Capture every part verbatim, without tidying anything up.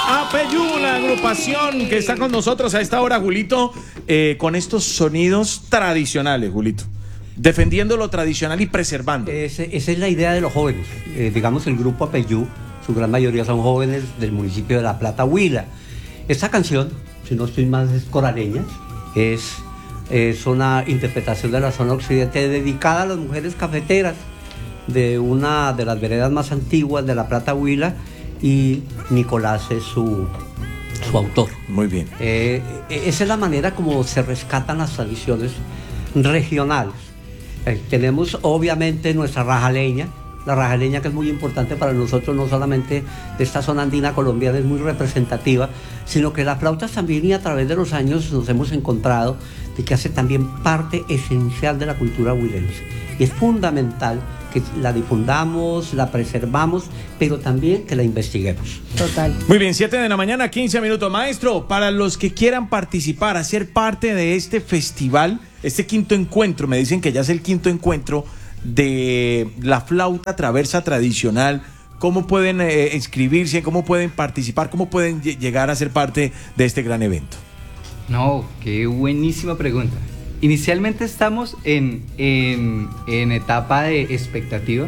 Apeyú, la agrupación que está con nosotros a esta hora, Julito, eh, con estos sonidos tradicionales, Julito. Defendiendo lo tradicional y preservando. Ese, esa es la idea de los jóvenes. Eh, digamos, el grupo Apeyú, su gran mayoría son jóvenes del municipio de La Plata, Huila. Esta canción, si no estoy más, es coraleña. Es, es una interpretación de la zona occidente dedicada a las mujeres cafeteras de una de las veredas más antiguas de La Plata, Huila, y Nicolás es su, su autor. Muy bien. Eh, esa es la manera como se rescatan las tradiciones regionales. Eh, tenemos obviamente nuestra rajaleña, la rajaleña que es muy importante para nosotros, no solamente de esta zona andina colombiana, es muy representativa, sino que las flautas también, y a través de los años nos hemos encontrado de que hace también parte esencial de la cultura huilense. Y es fundamental que la difundamos, la preservamos, pero también que la investiguemos. Total. Muy bien, siete de la mañana, quince minutos. Maestro, para los que quieran participar, hacer parte de este festival, este quinto encuentro, me dicen que ya es el quinto encuentro de la flauta traversa tradicional, ¿cómo pueden eh, inscribirse? ¿Cómo pueden participar? ¿Cómo pueden llegar a ser parte de este gran evento? No, qué buenísima pregunta. Inicialmente estamos en, en, en etapa de expectativa.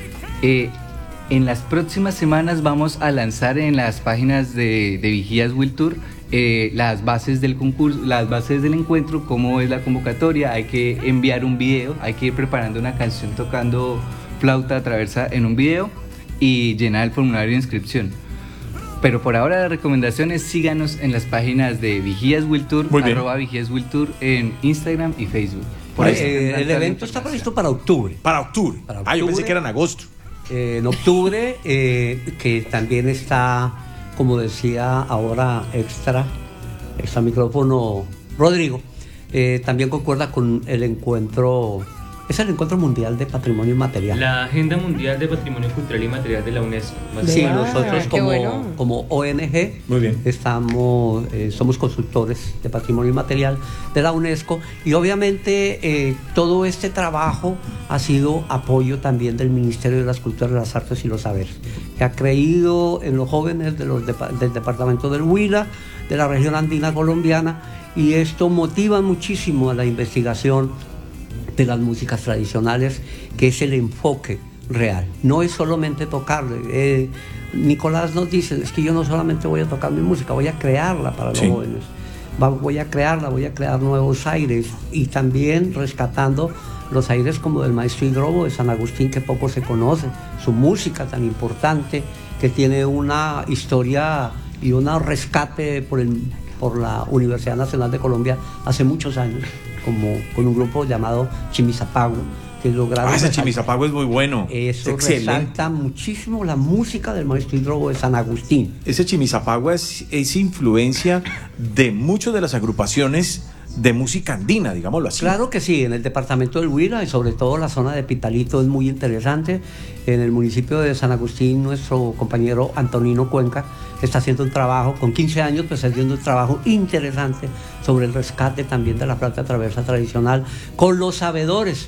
Eh, en las próximas semanas vamos a lanzar en las páginas de, de Vigías Will Tour eh, las bases del concurso, las bases del encuentro, cómo es la convocatoria. Hay que enviar un video, hay que ir preparando una canción tocando flauta traversa en un video y llenar el formulario de inscripción. Pero por ahora la recomendación es síganos en las páginas de Vigías Will Tour, arroba Vigías Will Tour en Instagram y Facebook. Por eh, el evento está previsto para octubre. Para octubre. Para octubre. Ah, yo pensé que era en agosto. Eh, en octubre, eh, que también está, como decía ahora extra, extra micrófono Rodrigo, eh, también concuerda con el encuentro. Es el Encuentro Mundial de Patrimonio Inmaterial. La Agenda Mundial de Patrimonio Cultural y Material de la UNESCO. Sí, nosotros como, bueno. como O N G Muy bien. estamos, eh, somos consultores de Patrimonio Inmaterial de la UNESCO, y obviamente eh, todo este trabajo ha sido apoyo también del Ministerio de las Culturas, las Artes y los Saberes, que ha creído en los jóvenes de los de, del departamento del Huila, de la región andina colombiana, y esto motiva muchísimo a la investigación de las músicas tradicionales, que es el enfoque real. No es solamente tocarle. Eh, Nicolás nos dice, es que yo no solamente voy a tocar mi música, voy a crearla para los sí. jóvenes. Va, voy a crearla, voy a crear nuevos aires, y también rescatando los aires como del maestro hidrobo de San Agustín, que poco se conoce, su música tan importante, que tiene una historia y un rescate por, el, por la Universidad Nacional de Colombia hace muchos años, como con un grupo llamado Chimizapago, que lograron... Ah, ese Chimizapago es muy bueno. Eso resalta muchísimo la música del maestro hidrobo de San Agustín. Ese Chimizapago es, es influencia de muchas de las agrupaciones de música andina, digámoslo así. Claro que sí, en el departamento del Huila, y sobre todo la zona de Pitalito es muy interesante. En el municipio de San Agustín, nuestro compañero Antonino Cuenca está haciendo un trabajo, con quince años, pues haciendo un trabajo interesante sobre el rescate también de la flauta traversa tradicional, con los sabedores.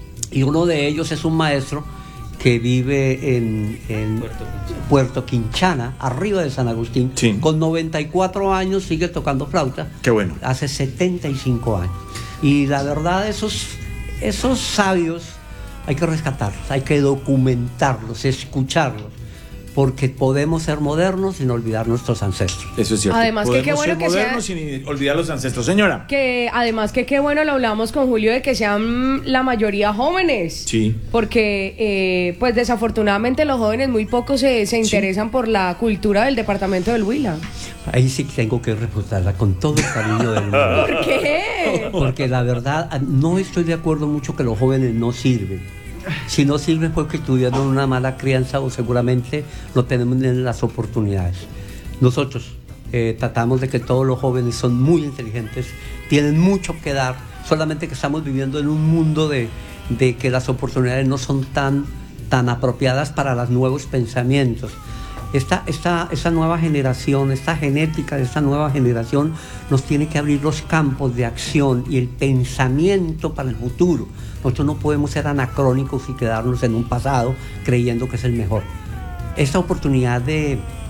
Y uno de ellos es un maestro que vive en, en Puerto, Quinchana. Puerto Quinchana, arriba de San Agustín, sí. Con noventa y cuatro años sigue tocando flauta. Qué bueno. Hace setenta y cinco años. Y la verdad, esos, esos sabios hay que rescatarlos, hay que documentarlos, escucharlos, porque podemos ser modernos sin olvidar nuestros ancestros. Eso es cierto. Además, que qué bueno que modernos sea, sin olvidar los ancestros, señora. Que además que qué bueno, lo hablamos con Julio, de que sean la mayoría jóvenes. Sí. Porque eh, pues desafortunadamente los jóvenes muy pocos se, se interesan sí. por la cultura del departamento del Huila. Ahí sí tengo que refutarla con todo el cariño del mundo. ¿Por qué? Porque la verdad, no estoy de acuerdo mucho que los jóvenes no sirven. Si no sirven porque tuvieron una mala crianza, o seguramente no tenemos las oportunidades. Nosotros eh, tratamos de que todos los jóvenes son muy inteligentes, tienen mucho que dar, solamente que estamos viviendo en un mundo de, de que las oportunidades no son tan, tan apropiadas para los nuevos pensamientos. Esta, esta, esta nueva generación, esta genética de esta nueva generación nos tiene que abrir los campos de acción y el pensamiento para el futuro. Nosotros no podemos ser anacrónicos y quedarnos en un pasado creyendo que es el mejor. Esta oportunidad de,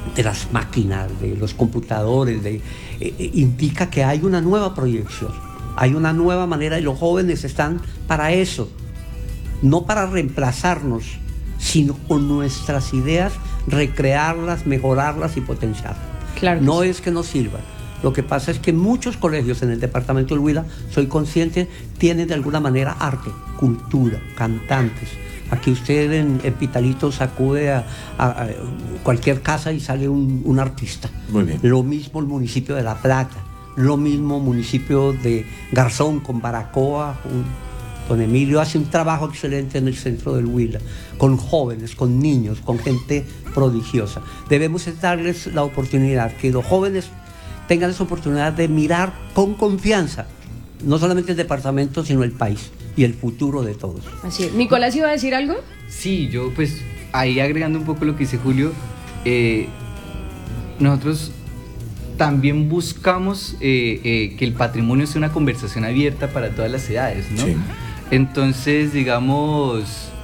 de las máquinas, de los computadores, de, eh, indica que hay una nueva proyección, hay una nueva manera y los jóvenes están para eso, no para reemplazarnos, sino con nuestras ideas recrearlas, mejorarlas y potenciarlas. Claro que no sí. es que no sirvan. Lo que pasa es que muchos colegios en el departamento del Huila, soy consciente, tienen de alguna manera arte, cultura, cantantes. Aquí usted en, en Pitalitos acude a, a, a cualquier casa y sale un, un artista. Muy bien. Lo mismo el municipio de La Plata, lo mismo municipio de Garzón con Baracoa. Un, don Emilio hace un trabajo excelente en el centro del Huila, con jóvenes, con niños, con gente prodigiosa. Debemos darles la oportunidad, que los jóvenes tengan esa oportunidad de mirar con confianza, no solamente el departamento, sino el país y el futuro de todos. Así es. ¿Nicolás iba a decir algo? Sí, yo pues ahí agregando un poco lo que dice Julio, eh, nosotros también buscamos eh, eh, que el patrimonio sea una conversación abierta para todas las edades, ¿no? Sí. Entonces, digamos,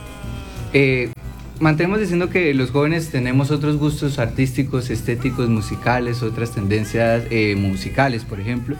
eh, mantenemos diciendo que los jóvenes tenemos otros gustos artísticos, estéticos, musicales, otras tendencias eh, musicales, por ejemplo,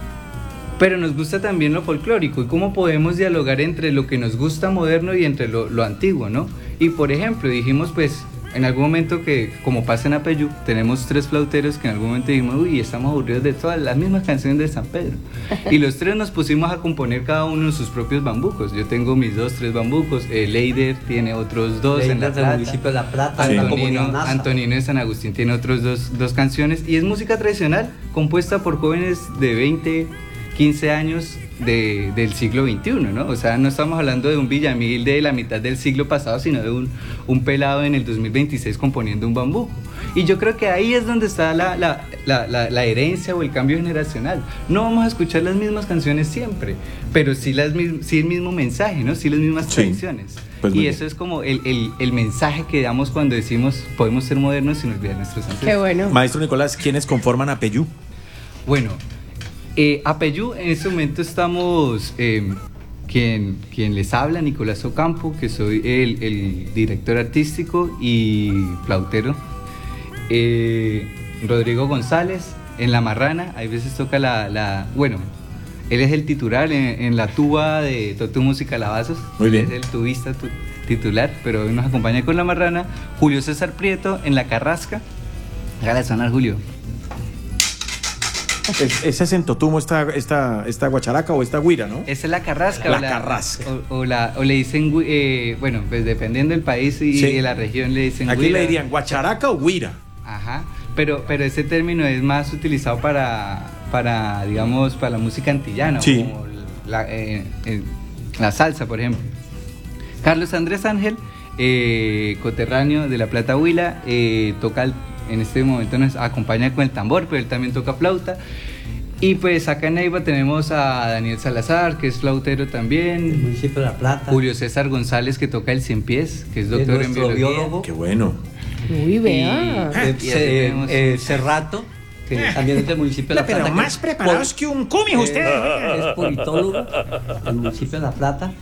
pero nos gusta también lo folclórico y cómo podemos dialogar entre lo que nos gusta moderno y entre lo, lo antiguo, ¿no? Y por ejemplo, dijimos pues en algún momento que, como pasa en Apeyú, tenemos tres flauteros que en algún momento dijimos, uy, estamos aburridos de todas las mismas canciones de San Pedro. Y los tres nos pusimos a componer cada uno sus propios bambucos. Yo tengo mis dos, tres bambucos, eh, Leider tiene otros dos Leider en La del Plata. municipio de La Plata, Sí. en la Antonino, comunidad NASA. Antonino de San Agustín tiene otros dos, dos canciones y es música tradicional compuesta por jóvenes de veinte, quince años de, del siglo veintiuno, ¿no? O sea, no estamos hablando de un Villamil de la mitad del siglo pasado, sino de un, un pelado en el dos mil veintiséis componiendo un bambuco. Y yo creo que ahí es donde está la, la, la, la, la herencia o el cambio generacional. No vamos a escuchar las mismas canciones siempre, pero sí, las, sí el mismo mensaje, ¿no? Sí las mismas Sí. tradiciones. Pues y muy eso bien. es como el, el, el mensaje que damos cuando decimos podemos ser modernos sin olvidar nuestros Qué ancestros. bueno. Maestro Nicolás, ¿quiénes conforman Apeyú? Bueno, eh, Apeyú, en este momento estamos, eh, quien, quien les habla, Nicolás Ocampo, que soy el, el director artístico y flautero. Eh, Rodrigo González, en La Marrana, hay veces toca la, la bueno, él es el titular en, en la tuba de Totu Música Lavazos. Muy bien. Es el tubista tu, titular, pero hoy nos acompaña con La Marrana. Julio César Prieto, en La Carrasca. Hágale sonar, Julio. Es- ¿Ese es en Totumo, esta, esta, esta guacharaca o esta guira, no? Esa es la carrasca. La o carrasca. O, o la, o le dicen, gui- eh, bueno, pues dependiendo del país y Sí. de la región le dicen Aquí guira. le dirían guacharaca o guira. Ajá, pero, pero ese término es más utilizado para, para digamos, para la música antillana, Sí. como la, eh, eh, la salsa, por ejemplo. Carlos Andrés Ángel, eh, coterráneo de La Plata Huila, eh, toca el- en este momento nos acompaña con el tambor, pero él también toca flauta. Y pues acá en Neiva tenemos a Daniel Salazar, que es flautero El también, municipio de La Plata. Julio César González, que toca el cien pies, que es es doctor en nuestro biología. biólogo. Qué bueno. Uy, vea. Eh, Y así eh, tenemos- eh, Cerrato, que también es del municipio de La Plata. Pero que más es preparados pol- que un cumi, usted. eh, es politólogo del municipio de La Plata.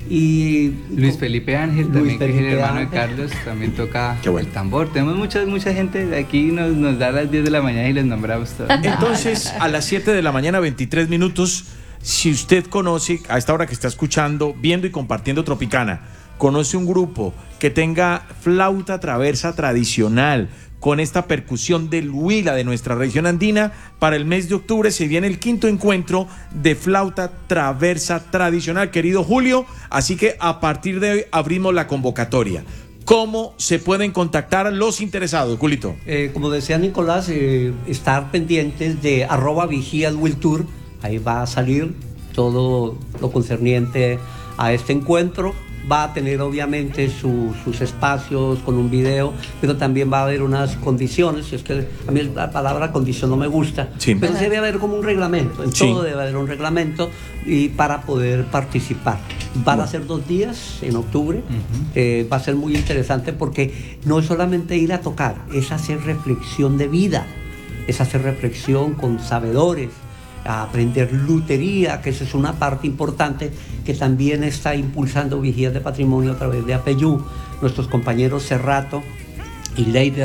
Y Luis Felipe Ángel, Luis también, que es el Felipe hermano Ángel. de Carlos, también toca Qué bueno. el tambor. Tenemos mucha, mucha gente de aquí, nos, nos da a las diez de la mañana y les nombramos todos. Entonces, a las siete de la mañana, veintitrés minutos, si usted conoce, a esta hora que está escuchando, viendo y compartiendo Tropicana, conoce un grupo que tenga flauta traversa tradicional, con esta percusión del Huila de nuestra región andina, para el mes de octubre se viene el quinto encuentro de flauta traversa tradicional, querido Julio, así que a partir de hoy abrimos la convocatoria. ¿Cómo se pueden contactar los interesados, Julito? Eh, como decía Nicolás, eh, estar pendientes de arroba vigía Will Tour. Ahí va a salir todo lo concerniente a este encuentro. Va a tener obviamente su- sus espacios con un video, pero también va a haber unas condiciones. Es que a mí la palabra condición no me gusta, Sí. pero debe haber como un reglamento. En Sí. todo debe haber un reglamento y para poder participar. Van a ser dos días en octubre. Eh, va a ser muy interesante porque no es solamente ir a tocar, es hacer reflexión de vida, es hacer reflexión con sabedores, a aprender lutería, que esa es una parte importante que también está impulsando Vigías de Patrimonio a través de Apeyú, nuestros compañeros Cerrato y Leider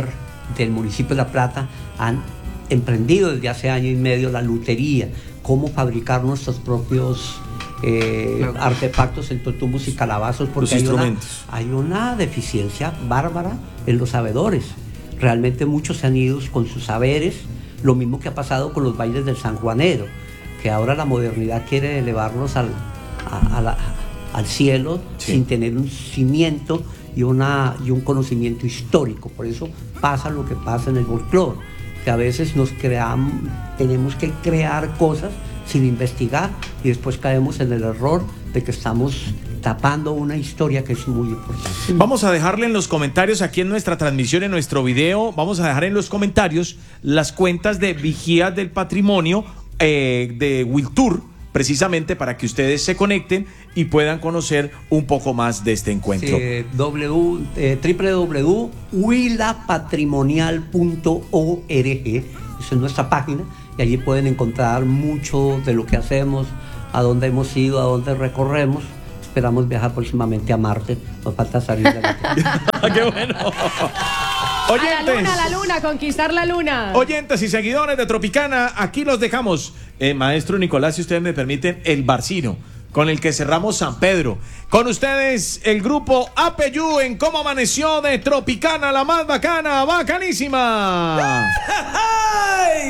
del municipio de La Plata han emprendido desde hace año y medio la lutería, cómo fabricar nuestros propios eh, artefactos en totumbos y calabazos, porque hay una, hay una deficiencia bárbara en los sabedores. Realmente muchos se han ido con sus saberes, lo mismo que ha pasado con los bailes del sanjuanero, que ahora la modernidad quiere elevarlos al, a, a la, al cielo, sí, sin tener un cimiento y, una, y un conocimiento histórico. Por eso pasa lo que pasa en el folclore, que a veces nos creamos, tenemos que crear cosas sin investigar y después caemos en el error de que estamos tapando una historia que es muy importante. Vamos a dejarle en los comentarios aquí en nuestra transmisión, en nuestro video, vamos a dejar en los comentarios las cuentas de Vigías del Patrimonio eh, de Wiltur, precisamente para que ustedes se conecten y puedan conocer un poco más de este encuentro. Sí, w, eh, w w w punto huila patrimonial punto org, esa es nuestra página, y allí pueden encontrar mucho de lo que hacemos, a dónde hemos ido, a dónde recorremos. Esperamos viajar próximamente a Marte, nos falta salir de la Tierra. ¡Qué bueno! Oyentes, a la luna, a la luna, conquistar la luna. Oyentes y seguidores de Tropicana, aquí los dejamos. Eh, maestro Nicolás, si ustedes me permiten, el barcino con el que cerramos San Pedro. Con ustedes, el grupo Apeyú en Cómo Amaneció de Tropicana, la más bacana, bacanísima.